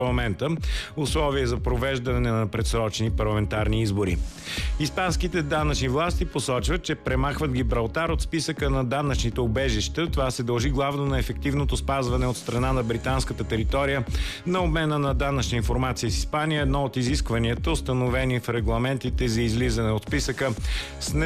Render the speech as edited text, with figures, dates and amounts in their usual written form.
парламента, условия за провеждане на предсрочни парламентарни избори. Испанските данъчни власти посочват, че премахват Гибралтар от списъка на данъчните убежища. Това се дължи главно на ефективното спазване от страна на британската територия на обмена на данъчна информация с Испания, едно от изискванията, установени в регламентите за излизане от списъка с